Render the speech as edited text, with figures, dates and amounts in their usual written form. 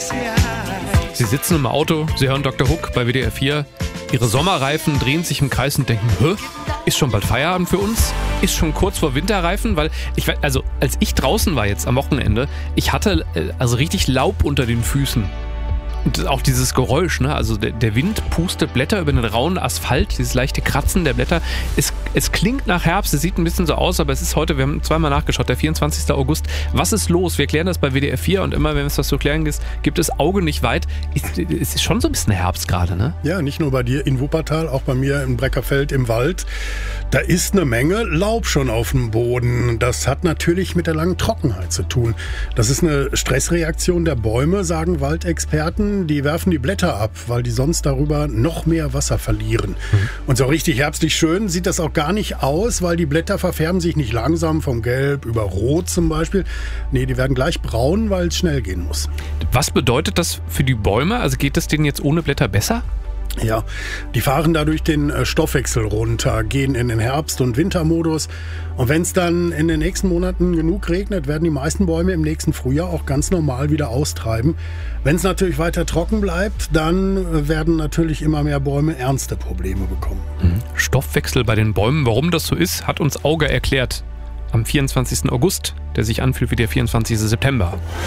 Sie sitzen im Auto, Sie hören Dr. Hook bei WDR 4. Ihre Sommerreifen drehen sich im Kreis und denken, ist schon bald Feierabend für uns? Ist schon kurz vor Winterreifen? Weil als ich draußen war jetzt am Wochenende, ich hatte also richtig Laub unter den Füßen. Und auch dieses Geräusch, ne? Also der Wind pustet Blätter über den rauen Asphalt, dieses leichte Kratzen der Blätter. Es klingt nach Herbst, es sieht ein bisschen so aus, aber es ist heute, wir haben zweimal nachgeschaut, der 24. August. Was ist los? Wir klären das bei WDR 4 und immer, wenn es was zu klären gibt es Auge nicht weit. Es ist schon so ein bisschen Herbst gerade, ne? Ja, nicht nur bei dir in Wuppertal, auch bei mir in Breckerfeld im Wald. Da ist eine Menge Laub schon auf dem Boden. Das hat natürlich mit der langen Trockenheit zu tun. Das ist eine Stressreaktion der Bäume, sagen Waldexperten. Die werfen die Blätter ab, weil die sonst darüber noch mehr Wasser verlieren. Und so richtig herbstlich schön sieht das auch gar nicht aus, weil die Blätter verfärben sich nicht langsam vom Gelb über Rot zum Beispiel. Nee, die werden gleich braun, weil es schnell gehen muss. Was bedeutet das für die Bäume? Also geht es denen jetzt ohne Blätter besser? Ja, die fahren dadurch den Stoffwechsel runter, gehen in den Herbst- und Wintermodus. Und wenn es dann in den nächsten Monaten genug regnet, werden die meisten Bäume im nächsten Frühjahr auch ganz normal wieder austreiben. Wenn es natürlich weiter trocken bleibt, dann werden natürlich immer mehr Bäume ernste Probleme bekommen. Stoffwechsel bei den Bäumen, warum das so ist, hat uns Auge erklärt. Am 24. August, der sich anfühlt wie der 24. September.